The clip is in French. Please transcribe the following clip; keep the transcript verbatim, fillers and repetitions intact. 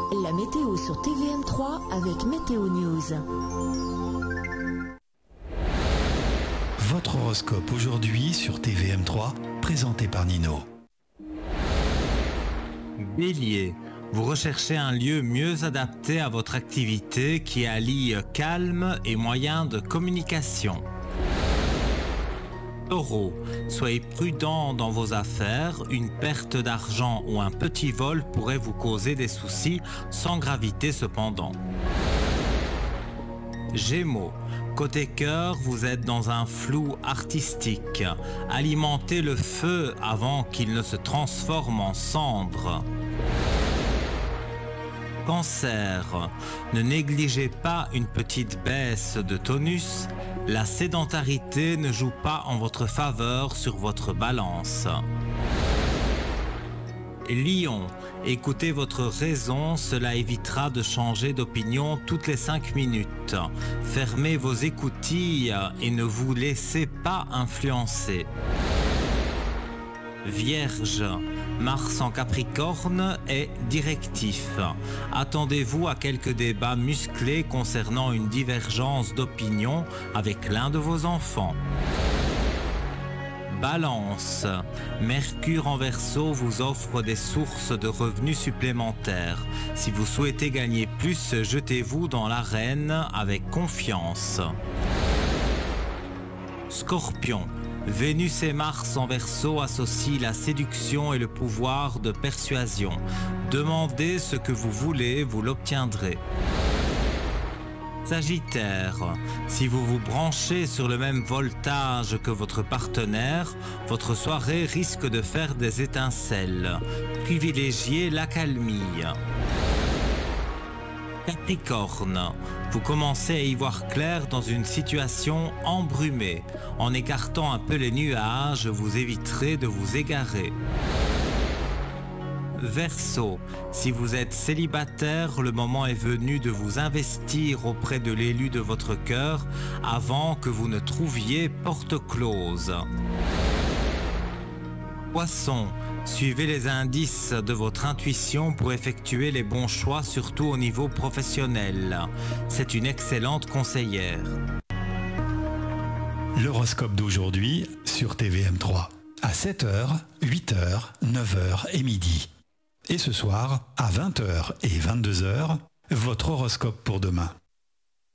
La météo sur T V M trois avec Météo News. Votre horoscope aujourd'hui sur T V M trois, présenté par Nino. Bélier, vous recherchez un lieu mieux adapté à votre activité qui allie calme et moyens de communication. Taureau, soyez prudent dans vos affaires, une perte d'argent ou un petit vol pourrait vous causer des soucis, sans gravité cependant. Gémeaux, côté cœur, vous êtes dans un flou artistique. Alimentez le feu avant qu'il ne se transforme en cendre. Cancer, ne négligez pas une petite baisse de tonus. La sédentarité ne joue pas en votre faveur sur votre balance. Lion, écoutez votre raison, cela évitera de changer d'opinion toutes les cinq minutes. Fermez vos écoutilles et ne vous laissez pas influencer. Vierge, Mars en Capricorne est directif. Attendez-vous à quelques débats musclés concernant une divergence d'opinion avec l'un de vos enfants. Balance, Mercure en Verseau vous offre des sources de revenus supplémentaires. Si vous souhaitez gagner plus, jetez-vous dans l'arène avec confiance. Scorpion, Vénus et Mars en Verseau associent la séduction et le pouvoir de persuasion. Demandez ce que vous voulez, vous l'obtiendrez. Sagittaire, si vous vous branchez sur le même voltage que votre partenaire, votre soirée risque de faire des étincelles. Privilégiez l'accalmie. Capricorne, vous commencez à y voir clair dans une situation embrumée. En écartant un peu les nuages, vous éviterez de vous égarer. Verseau, si vous êtes célibataire, le moment est venu de vous investir auprès de l'élu de votre cœur avant que vous ne trouviez porte close. Poisson, suivez les indices de votre intuition pour effectuer les bons choix, surtout au niveau professionnel. C'est une excellente conseillère. L'horoscope d'aujourd'hui sur T V M trois. À sept heures, huit heures, neuf heures et midi. Et ce soir, à vingt heures et vingt-deux heures, votre horoscope pour demain.